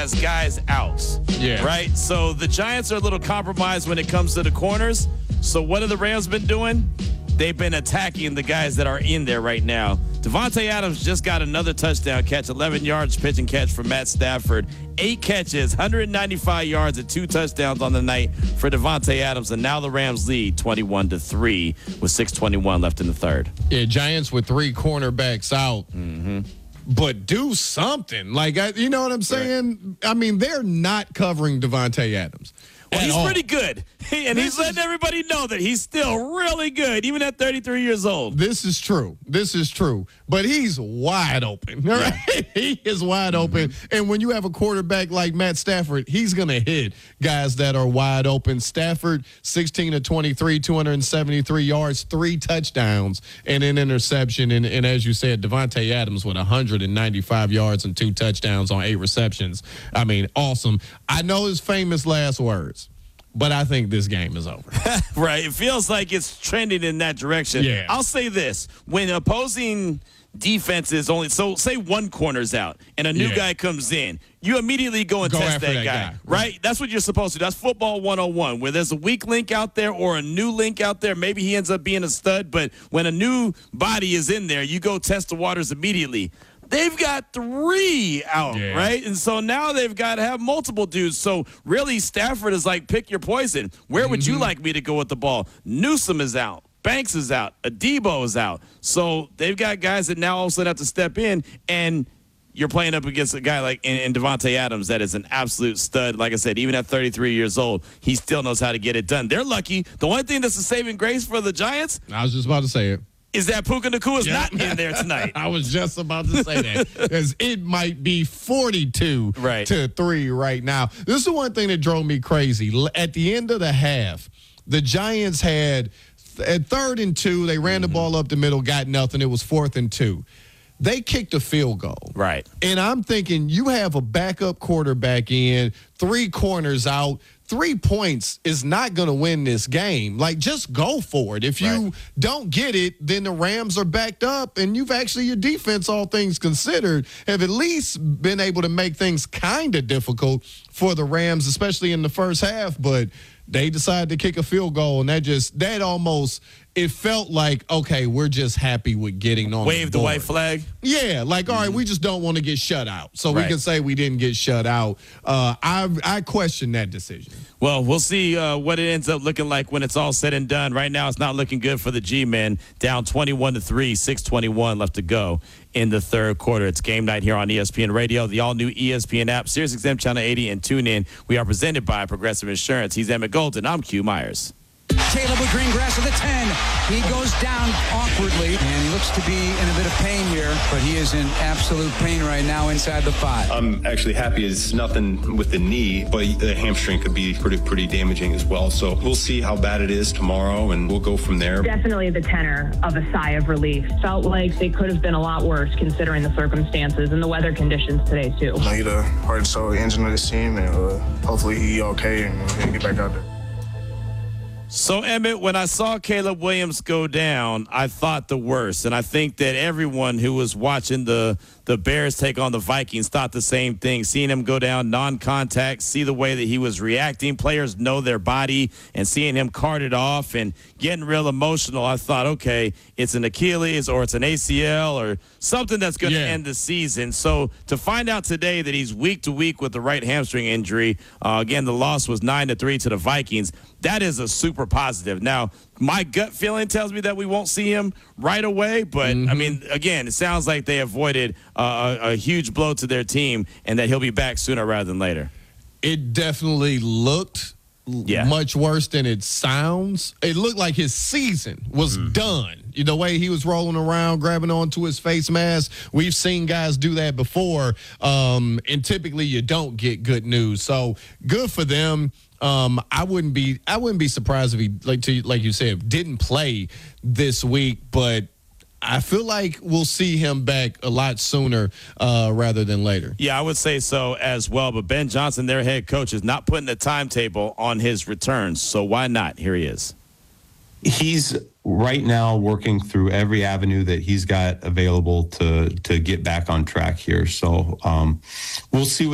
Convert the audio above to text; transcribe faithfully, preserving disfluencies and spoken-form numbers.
has guys out. Yeah. Right? So the Giants are a little compromised when it comes to the corners. So what have the Rams been doing? They've been attacking the guys that are in there right now. Davante Adams just got another touchdown catch, eleven yards pitch and catch for Matt Stafford. Eight catches, one hundred ninety-five yards, and two touchdowns on the night for Davante Adams. And now the Rams lead twenty-one to three with six twenty-one left in the third. Yeah, Giants with three cornerbacks out. Mm-hmm. But do something. Like, I, you know what I'm saying? Right. I mean, they're not covering Davante Adams. Well, he's all. pretty good. And This he's letting is, everybody know that he's still really good, even at thirty-three years old. This is true. This is true. But he's wide open. Right? Yeah. He is wide mm-hmm. open. And when you have a quarterback like Matt Stafford, he's going to hit guys that are wide open. Stafford, sixteen of twenty-three, two hundred seventy-three yards, three touchdowns, and an interception. And, and as you said, Davante Adams with one hundred ninety-five yards and two touchdowns on eight receptions. I mean, awesome. I know his famous last words, but I think this game is over. Right. It feels like it's trending in that direction. Yeah. I'll say this. When opposing defenses only, so say one corner's out and a new yeah. guy comes in, you immediately go and go test that, that guy, guy. Right? That's what you're supposed to do. That's football one oh one, where there's a weak link out there or a new link out there. Maybe he ends up being a stud, but when a new body is in there, you go test the waters immediately. They've got three out, yeah. right? And so now they've got to have multiple dudes. So really, Stafford is like, pick your poison. Where would mm-hmm. you like me to go with the ball? Newsome is out. Banks is out. Adebo is out. So they've got guys that now all of a sudden have to step in, and you're playing up against a guy like in, in Davante Adams that is an absolute stud. Like I said, even at thirty-three years old, he still knows how to get it done. They're lucky. The only thing that's a saving grace for the Giants, I was just about to say it, is that Puka Nacua is yeah. not in there tonight. I was just about to say that. As it might be forty-two right. to three right now. This is the one thing that drove me crazy. At the end of the half, the Giants had, at third and two, they ran mm-hmm. the ball up the middle, got nothing. It was fourth and two. They kicked a field goal. Right. And I'm thinking, you have a backup quarterback in, three corners out. Three points is not going to win this game. Like, just go for it. If you right. don't get it, then the Rams are backed up, and you've actually, your defense, all things considered, have at least been able to make things kind of difficult for the Rams, especially in the first half. But they decided to kick a field goal, and that just, that almost, it felt like, okay, we're just happy with getting on Wave the, the white flag? Yeah, like, all right, we just don't want to get shut out. So right. we can say we didn't get shut out. Uh, I I question that decision. Well, we'll see uh, what it ends up looking like when it's all said and done. Right now, it's not looking good for the G-men. Down twenty-one to three, six twenty-one left to go in the third quarter. It's game night here on E S P N Radio, the all-new E S P N app, SiriusXM Channel eighty, and TuneIn. We are presented by Progressive Insurance. He's Emmett Golden. I'm Q Myers. Caleb with green grass at the ten. He goes down awkwardly and he looks to be in a bit of pain here, but he is in absolute pain right now inside the five. I'm actually happy it's nothing with the knee, but the hamstring could be pretty pretty damaging as well. So we'll see how bad it is tomorrow, and we'll go from there. Definitely the tenor of a sigh of relief. Felt like they could have been a lot worse considering the circumstances and the weather conditions today, too. He's the heart and soul engine of this team, and uh, hopefully he okay and he'll get back out there. So, Emmett, when I saw Caleb Williams go down, I thought the worst. And I think that everyone who was watching the, the Bears take on the Vikings thought the same thing. Seeing him go down non-contact, see the way that he was reacting. Players know their body, and seeing him carted off and getting real emotional, I thought, okay, it's an Achilles or it's an A C L or something that's going to yeah. end the season. So to find out today that he's week to week with the right hamstring injury, uh, again, the loss was nine to three to the Vikings. That is a super positive. Now, my gut feeling tells me that we won't see him right away, but, mm-hmm. I mean, again, it sounds like they avoided uh, a, a huge blow to their team and that he'll be back sooner rather than later. It definitely looked yeah. much worse than it sounds. It looked like his season was mm-hmm. done. You know, the way he was rolling around, grabbing onto his face mask. We've seen guys do that before, um, and typically you don't get good news. So good for them. Um, I wouldn't be I wouldn't be surprised if he, like to, like you said, didn't play this week, but I feel like we'll see him back a lot sooner uh, rather than later. Yeah, I would say so as well. But Ben Johnson, their head coach, is not putting a timetable on his returns. So why not? Here he is. He's right now working through every avenue that he's got available to to get back on track here. So um, we'll see what